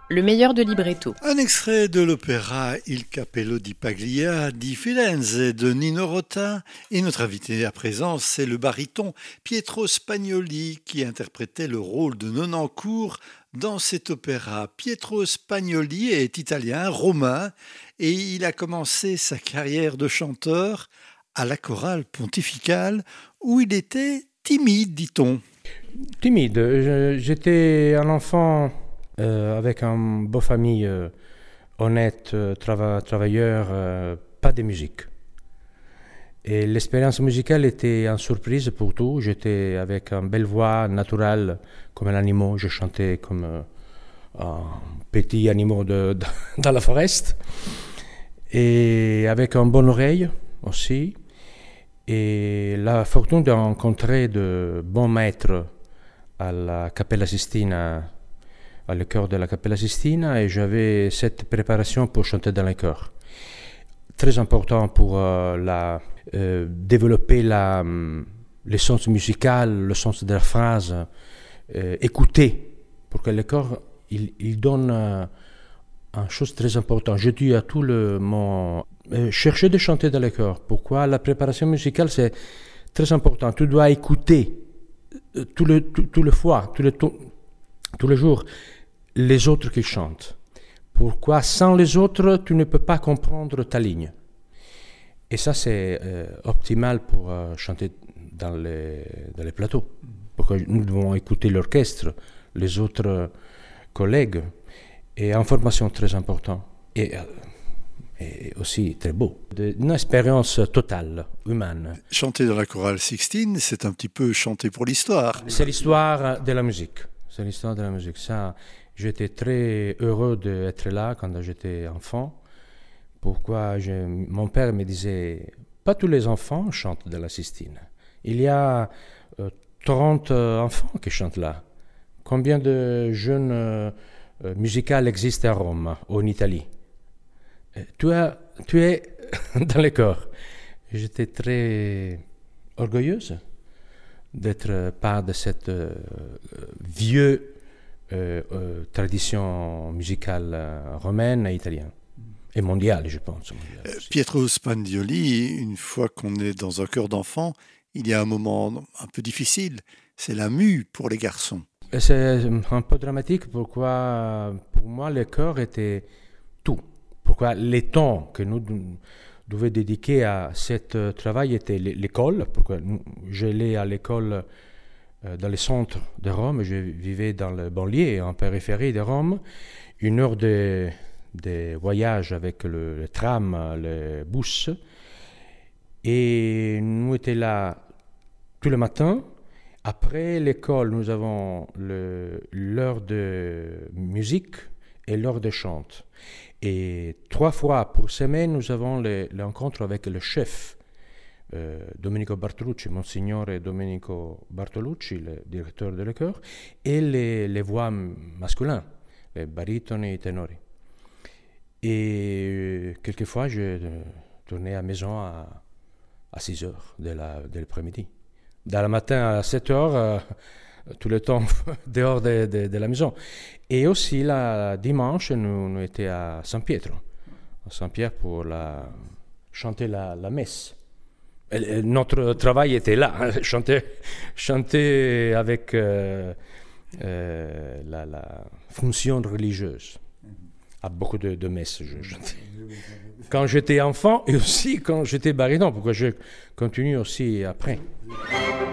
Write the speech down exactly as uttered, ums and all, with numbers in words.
le meilleur de libretto. Un extrait de l'opéra Il Cappello di Paglia di Firenze de Nino Rota. Et notre invité à présent, c'est le baryton Pietro Spagnoli qui interprétait le rôle de Nonancourt dans cet opéra. Pietro Spagnoli est italien, romain, et il a commencé sa carrière de chanteur à la chorale pontificale où il était timide, dit-on. Timide. Je, j'étais un enfant euh, avec une bonne famille, euh, honnête, euh, trava, travailleur, euh, pas de musique. Et l'expérience musicale était une surprise pour tout. J'étais avec une belle voix naturelle, comme un animal. Je chantais comme euh, un petit animal de, de, dans la forêt. Et avec une bonne oreille aussi. Et la fortune de rencontrer de bons maîtres à la Cappella Sistina, à le chœur de la Cappella Sistina, et j'avais cette préparation pour chanter dans le chœur. Très important pour euh, la, euh, développer la, le sens musical, le sens de la phrase, euh, écouter, pour que le chœur il, il donne euh, une chose très importante. Je dis à tout le monde, euh, cherchez de chanter dans le chœur. Pourquoi? La préparation musicale, c'est très important. Tu dois écouter euh, tout le, tout, tout le fois, tout le, tout, tous les jours, les autres qui chantent. Pourquoi? Sans les autres, tu ne peux pas comprendre ta ligne. Et ça, c'est euh, optimal pour euh, chanter dans les, dans les plateaux. Pourquoi nous devons écouter l'orchestre, les autres euh, collègues. Et en formation, très important. Et, euh, et aussi très beau. De, une expérience totale, humaine. Chanter dans la chorale Sixtine, c'est un petit peu chanter pour l'histoire. C'est l'histoire de la musique. C'est l'histoire de la musique. Ça, j'étais très heureux d'être là quand j'étais enfant. Pourquoi je, mon père me disait, pas tous les enfants chantent de la Sistine. Il y a euh, trente euh, enfants qui chantent là. Combien de jeunes euh, musicales existent à Rome, ou en Italie? euh, tu, as, tu es dans le chœur. J'étais très orgueilleuse d'être part de cette euh, vieille euh, euh, tradition musicale euh, romaine et italienne. Et mondiale, je pense. Mondiale euh, Pietro Spagnoli, une fois qu'on est dans un chœur d'enfant, il y a un moment un peu difficile. C'est la mue pour les garçons. C'est un peu dramatique. Pourquoi? Pour moi, le chœur était tout. Pourquoi? Les temps que nous devions dédiquer à ce travail était l'école. Pourquoi? J'allais à l'école dans le centre de Rome. Je vivais dans le banlieue, en périphérie de Rome. Une heure de des voyages avec le, le tram, le bus. Et nous étions là tout le matin. Après l'école, nous avons le, l'heure de musique et l'heure de chant. Et trois fois pour semaine, nous avons les, les rencontres avec le chef, euh, Domenico Bartolucci, Monsignore Domenico Bartolucci, le directeur de le chœur, et les, les voix masculines, les barytoni et ténori. Et quelquefois, je tournais à la maison à, à six heures de, la, de l'après-midi. Dans le matin à sept heures, euh, tout le temps dehors de, de, de la maison. Et aussi, la dimanche, nous, nous étions à Saint-Pietro, à Saint-Pierre pour la, chanter la, la messe. Et notre travail était là, hein, chanter, chanter avec euh, euh, la, la fonction religieuse. À beaucoup de, de messes, je, je quand j'étais enfant et aussi quand j'étais baryton, pourquoi je continue aussi après.